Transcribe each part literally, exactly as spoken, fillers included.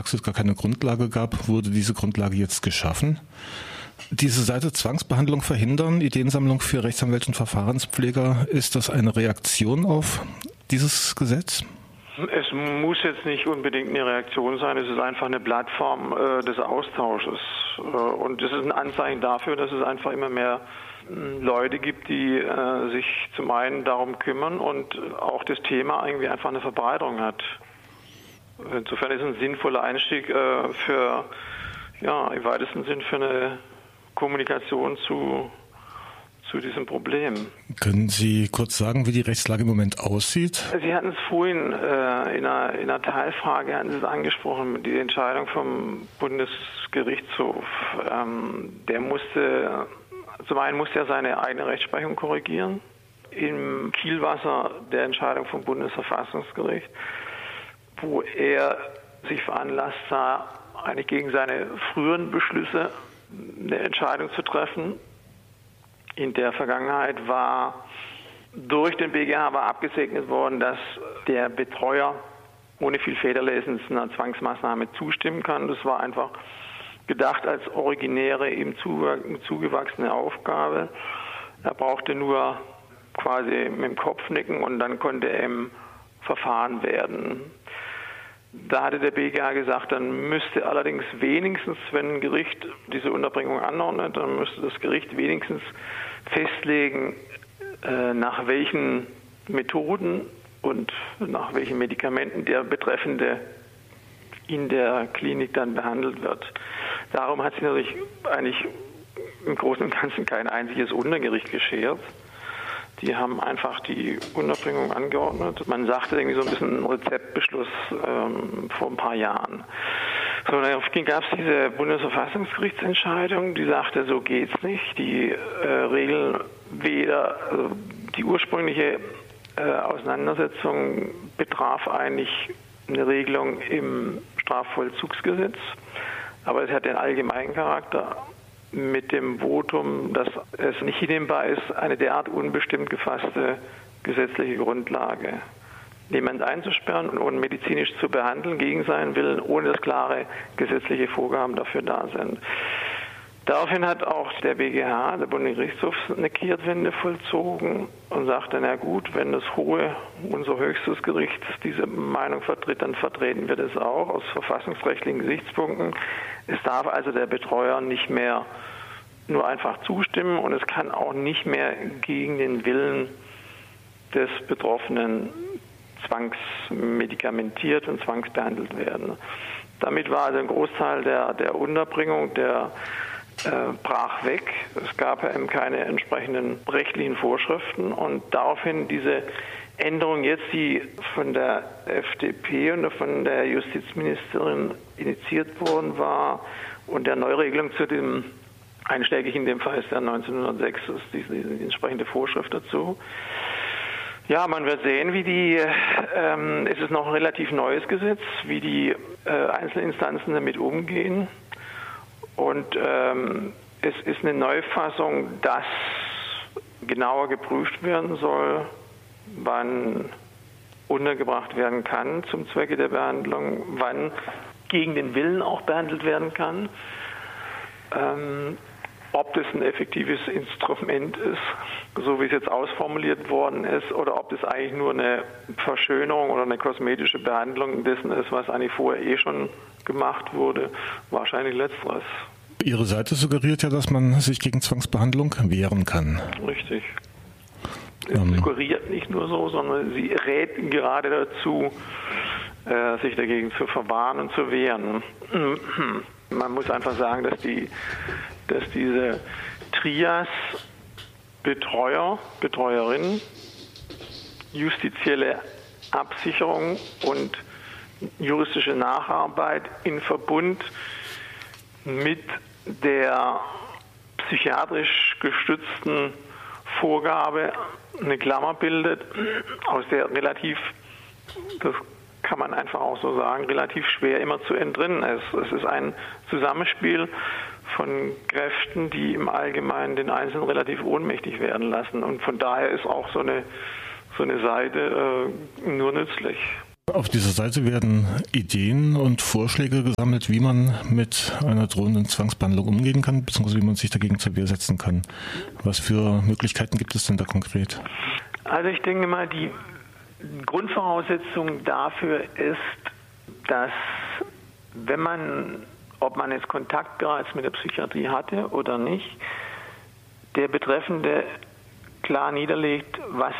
Praxis gar keine Grundlage gab, wurde diese Grundlage jetzt geschaffen. Diese Seite Zwangsbehandlung verhindern, Ideensammlung für Rechtsanwälte und Verfahrenspfleger, ist das eine Reaktion auf dieses Gesetz? Es muss jetzt nicht unbedingt eine Reaktion sein, es ist einfach eine Plattform äh, des Austausches. Äh, und es ist ein Anzeichen dafür, dass es einfach immer mehr äh, Leute gibt, die äh, sich zum einen darum kümmern und auch das Thema irgendwie einfach eine Verbreiterung hat. Insofern ist es ein sinnvoller Einstieg äh, für, ja, im weitesten Sinn für eine Kommunikation zu, zu diesem Problem. Können Sie kurz sagen, wie die Rechtslage im Moment aussieht? Sie hatten es vorhin äh, in, einer, in einer Teilfrage hatten Sie es angesprochen, die Entscheidung vom Bundesgerichtshof. Ähm, der musste, zum einen musste er seine eigene Rechtsprechung korrigieren, im Kielwasser der Entscheidung vom Bundesverfassungsgericht, wo er sich veranlasst sah, eigentlich gegen seine früheren Beschlüsse eine Entscheidung zu treffen. In der Vergangenheit war durch den B G H war abgesegnet worden, dass der Betreuer ohne viel Federlesens einer Zwangsmaßnahme zustimmen kann. Das war einfach gedacht als originäre, ihm zugewachsene Aufgabe. Er brauchte nur quasi mit dem Kopf nicken und dann konnte er im Verfahren werden. Da hatte der B G H gesagt, dann müsste allerdings wenigstens, wenn ein Gericht diese Unterbringung anordnet, dann müsste das Gericht wenigstens festlegen, äh, nach welchen Methoden und nach welchen Medikamenten der Betreffende in der Klinik dann behandelt wird. Darum hat sich natürlich eigentlich im Großen und Ganzen kein einziges Untergericht geschert. Die haben einfach die Unterbringung angeordnet. Man sagte irgendwie so ein bisschen einen Rezeptbeschluss ähm, vor ein paar Jahren. So, dann gab es diese Bundesverfassungsgerichtsentscheidung, die sagte, so geht's nicht. Die äh, regeln weder, also die ursprüngliche äh, Auseinandersetzung betraf eigentlich eine Regelung im Strafvollzugsgesetz, aber es hat den allgemeinen Charakter. Mit dem Votum, dass es nicht hinnehmbar ist, eine derart unbestimmt gefasste gesetzliche Grundlage jemand einzusperren und medizinisch zu behandeln gegen seinen Willen, ohne dass klare gesetzliche Vorgaben dafür da sind. Daraufhin hat auch der B G H, der Bundesgerichtshof, eine Kehrtwende vollzogen und sagte, na gut, wenn das hohe, unser höchstes Gericht diese Meinung vertritt, dann vertreten wir das auch aus verfassungsrechtlichen Gesichtspunkten. Es darf also der Betreuer nicht mehr nur einfach zustimmen und es kann auch nicht mehr gegen den Willen des Betroffenen zwangsmedikamentiert und zwangsbehandelt werden. Damit war also ein Großteil der, der Unterbringung, der Äh, brach weg. Es gab ja eben keine entsprechenden rechtlichen Vorschriften und daraufhin diese Änderung jetzt, die von der F D P und von der Justizministerin initiiert worden war und der Neuregelung zu dem einschlägig in dem Fall ist der neunzehnhundertsechs, ist diese, diese entsprechende Vorschrift dazu. Ja, man wird sehen, wie die, ähm, es ist noch ein relativ neues Gesetz, wie die äh, Einzelinstanzen damit umgehen. Und ähm, es ist eine Neufassung, dass genauer geprüft werden soll, wann untergebracht werden kann zum Zwecke der Behandlung, wann gegen den Willen auch behandelt werden kann, ähm, ob das ein effektives Instrument ist, so wie es jetzt ausformuliert worden ist, oder ob das eigentlich nur eine Verschönerung oder eine kosmetische Behandlung dessen ist, was eigentlich vorher eh schon gemacht wurde. Wahrscheinlich letzteres. Ihre Seite suggeriert ja, dass man sich gegen Zwangsbehandlung wehren kann. Richtig. Es ähm. suggeriert nicht nur so, sondern sie rät gerade dazu, äh, sich dagegen zu verwahren und zu wehren. Man muss einfach sagen, dass die, dass diese Trias Betreuer, Betreuerin, justizielle Absicherung und juristische Nacharbeit in Verbund mit der psychiatrisch gestützten Vorgabe eine Klammer bildet, aus der relativ, das kann man einfach auch so sagen, relativ schwer immer zu entrinnen ist. Es ist ein Zusammenspiel von Kräften, die im Allgemeinen den Einzelnen relativ ohnmächtig werden lassen. Und von daher ist auch so eine, so eine Seite äh, nur nützlich. Auf dieser Seite werden Ideen und Vorschläge gesammelt, wie man mit einer drohenden Zwangsbehandlung umgehen kann, beziehungsweise wie man sich dagegen zur Wehr setzen kann. Was für Möglichkeiten gibt es denn da konkret? Also ich denke mal, die Grundvoraussetzung dafür ist, dass wenn man, ob man jetzt Kontakt bereits mit der Psychiatrie hatte oder nicht, der Betreffende klar niederlegt, was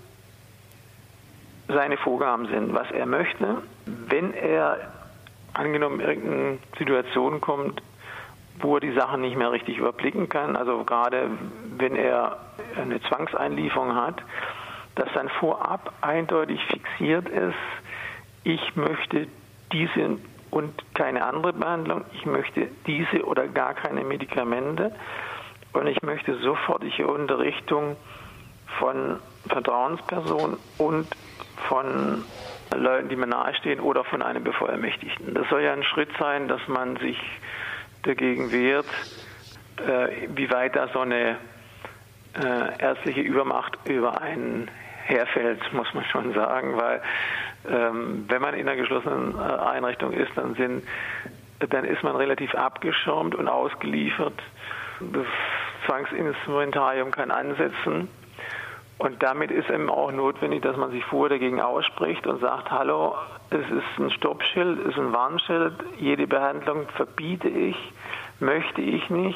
seine Vorgaben sind, was er möchte. Wenn er, angenommen, in irgendeine Situation kommt, wo er die Sachen nicht mehr richtig überblicken kann, also gerade wenn er eine Zwangseinlieferung hat, dass dann vorab eindeutig fixiert ist, ich möchte diese und keine andere Behandlung, ich möchte diese oder gar keine Medikamente und ich möchte sofortige Unterrichtung von Vertrauenspersonen und von Leuten, die mir nahestehen oder von einem Bevollmächtigten. Das soll ja ein Schritt sein, dass man sich dagegen wehrt, äh, wie weit da so eine äh, ärztliche Übermacht über einen herfällt, muss man schon sagen, weil ähm, wenn man in einer geschlossenen äh, Einrichtung ist, dann, sind, dann ist man relativ abgeschirmt und ausgeliefert. Das Zwangsinstrumentarium kann ansetzen. Und damit ist eben auch notwendig, dass man sich vorher dagegen ausspricht und sagt, hallo, es ist ein Stoppschild, es ist ein Warnschild, jede Behandlung verbiete ich, möchte ich nicht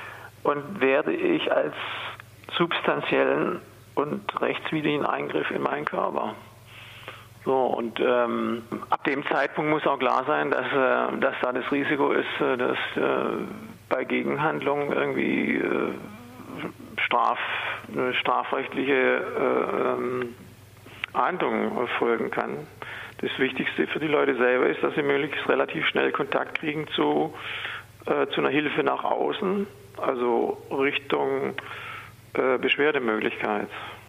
und werde ich als substanziellen und rechtswidrigen Eingriff in meinen Körper. So, und ähm, ab dem Zeitpunkt muss auch klar sein, dass, äh, dass da das Risiko ist, äh, dass äh, bei Gegenhandlungen irgendwie äh, Straf, eine strafrechtliche äh, ähm, Ahndung folgen kann. Das Wichtigste für die Leute selber ist, dass sie möglichst relativ schnell Kontakt kriegen zu, äh, zu einer Hilfe nach außen, also Richtung äh, Beschwerdemöglichkeit.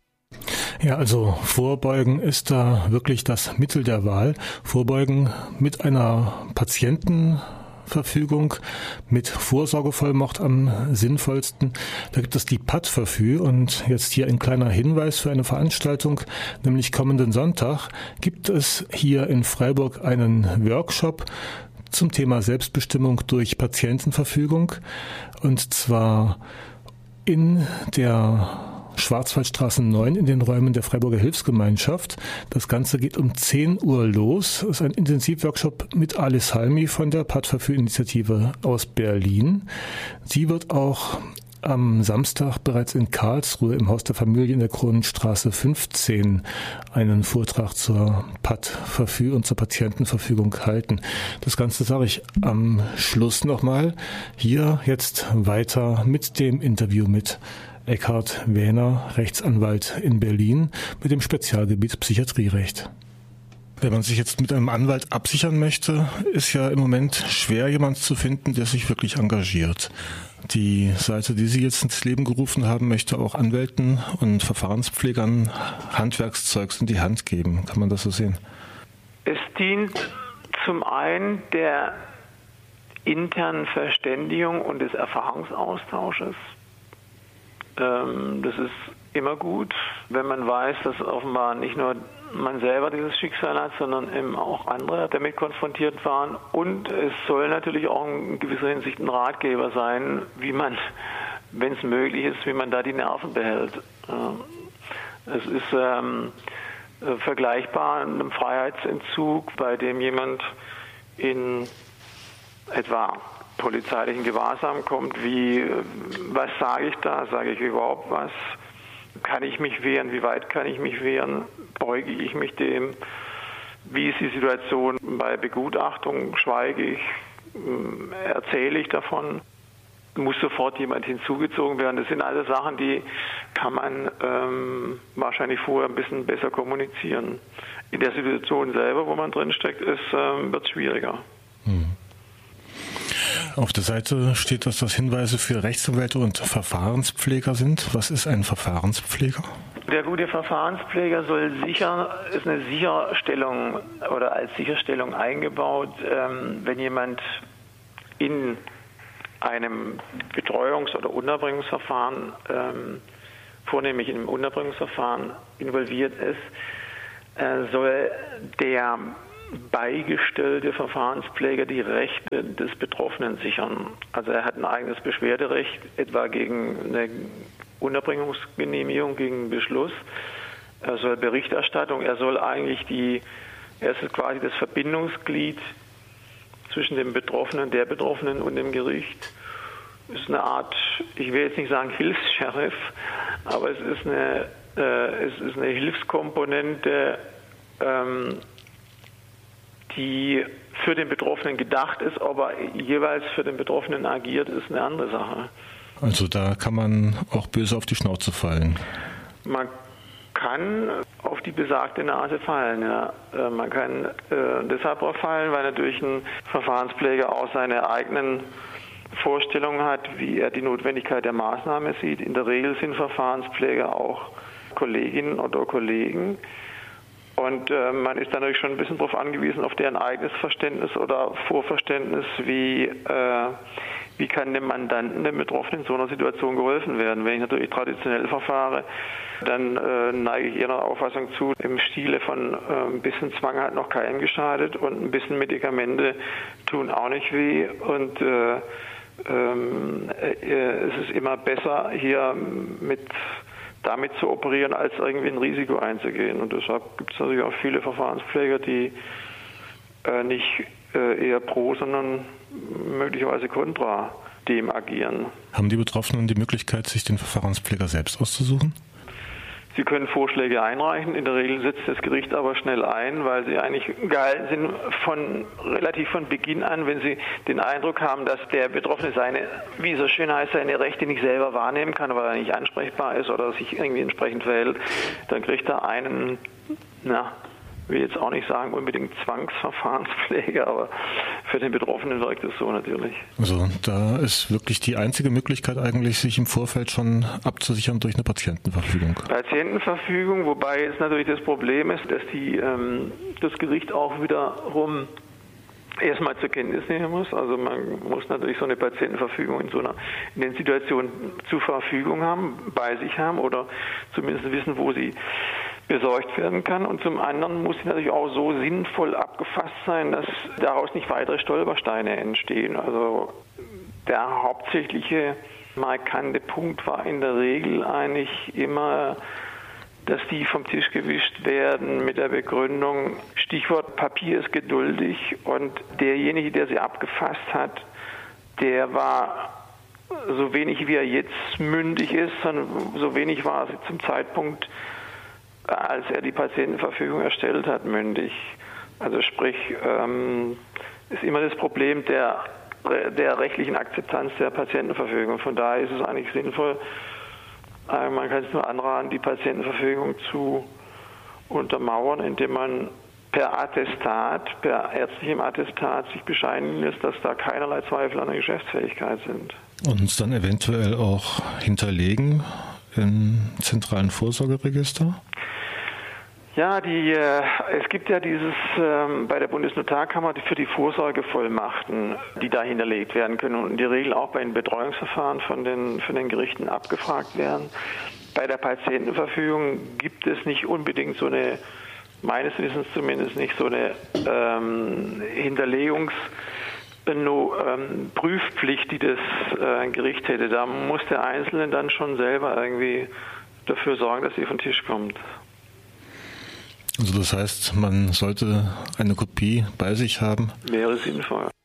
Ja, also Vorbeugen ist da wirklich das Mittel der Wahl. Vorbeugen mit einer Patientenverfügung, mit Vorsorgevollmacht am sinnvollsten. Da gibt es die P A D-Verfüh und jetzt hier ein kleiner Hinweis für eine Veranstaltung, nämlich kommenden Sonntag gibt es hier in Freiburg einen Workshop zum Thema Selbstbestimmung durch Patientenverfügung und zwar in der Schwarzwaldstraße neun in den Räumen der Freiburger Hilfsgemeinschaft. Das Ganze geht um zehn Uhr los. Das ist ein Intensivworkshop mit Alice Halmi von der P A D-Verfüh-Initiative aus Berlin. Sie wird auch am Samstag bereits in Karlsruhe im Haus der Familie in der Kronenstraße fünfzehn einen Vortrag zur P A D-Verfüh und zur Patientenverfügung halten. Das Ganze sage ich am Schluss nochmal. Hier jetzt weiter mit dem Interview mit Eckhard Wähner, Rechtsanwalt in Berlin mit dem Spezialgebiet Psychiatrierecht. Wenn man sich jetzt mit einem Anwalt absichern möchte, ist ja im Moment schwer, jemanden zu finden, der sich wirklich engagiert. Die Seite, die Sie jetzt ins Leben gerufen haben, möchte auch Anwälten und Verfahrenspflegern Handwerkszeugs in die Hand geben. Kann man das so sehen? Es dient zum einen der internen Verständigung und des Erfahrungsaustausches. Das ist immer gut, wenn man weiß, dass offenbar nicht nur man selber dieses Schicksal hat, sondern eben auch andere damit konfrontiert waren. Und es soll natürlich auch in gewisser Hinsicht ein Ratgeber sein, wie man, wenn es möglich ist, wie man da die Nerven behält. Es ist ähm, vergleichbar mit einem Freiheitsentzug, bei dem jemand in etwa polizeilichen Gewahrsam kommt, wie, was sage ich da, sage ich überhaupt was, kann ich mich wehren, wie weit kann ich mich wehren, beuge ich mich dem, wie ist die Situation bei Begutachtung, schweige ich, erzähle ich davon, muss sofort jemand hinzugezogen werden. Das sind alles Sachen, die kann man ähm, wahrscheinlich vorher ein bisschen besser kommunizieren. In der Situation selber, wo man drinsteckt, ist, ähm, wird es schwieriger. Hm. Auf der Seite steht, dass das Hinweise für Rechtsanwälte und Verfahrenspfleger sind. Was ist ein Verfahrenspfleger? Der gute Verfahrenspfleger soll sicher, ist eine Sicherstellung oder als Sicherstellung eingebaut, ähm, wenn jemand in einem Betreuungs- oder Unterbringungsverfahren, ähm, vornehmlich in einem Unterbringungsverfahren involviert ist, äh, soll der beigestellte Verfahrenspfleger die Rechte des Betroffenen sichern. Also er hat ein eigenes Beschwerderecht, etwa gegen eine Unterbringungsgenehmigung, gegen Beschluss. Er soll Berichterstattung, er soll eigentlich die, er ist quasi das Verbindungsglied zwischen dem Betroffenen, der Betroffenen und dem Gericht. Es ist eine Art, ich will jetzt nicht sagen Hilfs-Sheriff, aber es ist eine, äh, es ist eine Hilfskomponente, ähm, die für den Betroffenen gedacht ist, aber jeweils für den Betroffenen agiert, ist eine andere Sache. Also da kann man auch böse auf die Schnauze fallen. Man kann auf die besagte Nase fallen, ja. Man kann äh, deshalb drauf fallen, weil natürlich ein Verfahrenspfleger auch seine eigenen Vorstellungen hat, wie er die Notwendigkeit der Maßnahme sieht. In der Regel sind Verfahrenspfleger auch Kolleginnen oder Kollegen. Und äh, man ist dann natürlich schon ein bisschen darauf angewiesen, auf deren eigenes Verständnis oder Vorverständnis, wie, äh, wie kann dem Mandanten, dem Betroffenen in so einer Situation geholfen werden. Wenn ich natürlich traditionell verfahre, dann äh, neige ich eher einer Auffassung zu, im Stile von äh, ein bisschen Zwang hat noch keinem geschadet und ein bisschen Medikamente tun auch nicht weh. Und äh, ähm, äh, es ist immer besser, hier mit damit zu operieren, als irgendwie ein Risiko einzugehen. Und deshalb gibt es natürlich auch viele Verfahrenspfleger, die äh, nicht äh, eher pro, sondern möglicherweise kontra dem agieren. Haben die Betroffenen die Möglichkeit, sich den Verfahrenspfleger selbst auszusuchen? Sie können Vorschläge einreichen. In der Regel setzt das Gericht aber schnell ein, weil sie eigentlich gehalten sind, von relativ von Beginn an, wenn sie den Eindruck haben, dass der Betroffene seine, wie so schön heißt, seine Rechte nicht selber wahrnehmen kann, weil er nicht ansprechbar ist oder sich irgendwie entsprechend verhält, dann kriegt er einen, na, will jetzt auch nicht sagen unbedingt Zwangsverfahrenspfleger, aber für den Betroffenen wirkt es so natürlich. Also da ist wirklich die einzige Möglichkeit eigentlich, sich im Vorfeld schon abzusichern durch eine Patientenverfügung. Patientenverfügung, wobei es natürlich das Problem ist, dass die, ähm, das Gericht auch wiederum erstmal zur Kenntnis nehmen muss. Also man muss natürlich so eine Patientenverfügung in so einer in den Situationen zur Verfügung haben, bei sich haben oder zumindest wissen, wo sie besorgt werden kann. Und zum anderen muss sie natürlich auch so sinnvoll abgefasst sein, dass daraus nicht weitere Stolpersteine entstehen. Also der hauptsächliche markante Punkt war in der Regel eigentlich immer, dass die vom Tisch gewischt werden mit der Begründung, Stichwort Papier ist geduldig und derjenige, der sie abgefasst hat, der war so wenig wie er jetzt mündig ist, sondern so wenig war er zum Zeitpunkt, als er die Patientenverfügung erstellt hat, mündig. Also sprich, ähm, ist immer das Problem der, der rechtlichen Akzeptanz der Patientenverfügung. Von daher ist es eigentlich sinnvoll, äh, man kann es nur anraten, die Patientenverfügung zu untermauern, indem man per Attestat, per ärztlichem Attestat sich bescheinigen lässt, dass da keinerlei Zweifel an der Geschäftsfähigkeit sind. Und uns dann eventuell auch hinterlegen im zentralen Vorsorgeregister? Ja, die, äh, es gibt ja dieses ähm, bei der Bundesnotarkammer für die Vorsorgevollmachten, die da hinterlegt werden können und in der Regel auch bei den Betreuungsverfahren von den, von den Gerichten abgefragt werden. Bei der Patientenverfügung gibt es nicht unbedingt so eine, meines Wissens zumindest nicht so eine ähm, Hinterlegungs- No, ähm, Prüfpflicht, die das äh, Gericht hätte. Da muss der Einzelne dann schon selber irgendwie dafür sorgen, dass sie von den Tisch kommt. Also das heißt, man sollte eine Kopie bei sich haben? Wäre sinnvoll.